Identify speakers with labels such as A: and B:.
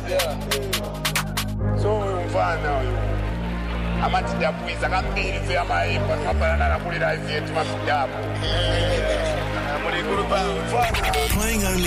A: So mfana amatidapuiza kambiri fe amaimba twapana nakulira ife yetu mafidapo. Playing only